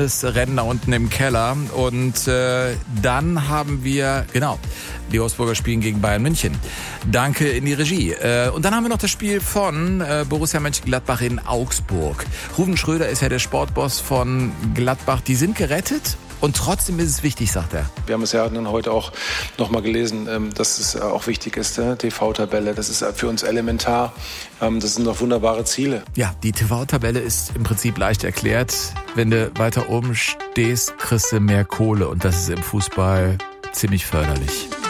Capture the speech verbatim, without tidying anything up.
Landesrennen da unten im Keller. Und äh, dann haben wir, genau, die Wolfsburger spielen gegen Bayern München. Danke in die Regie. Äh, und dann haben wir noch das Spiel von äh, Borussia Mönchengladbach in Augsburg. Ruven Schröder ist ja der Sportboss von Gladbach. Die sind gerettet. Und trotzdem ist es wichtig, sagt er. Wir haben es ja dann heute auch noch mal gelesen, dass es auch wichtig ist, die T V-Tabelle. Das ist für uns elementar. Das sind doch wunderbare Ziele. Ja, die T V-Tabelle ist im Prinzip leicht erklärt. Wenn du weiter oben stehst, kriegst du mehr Kohle. Und das ist im Fußball ziemlich förderlich.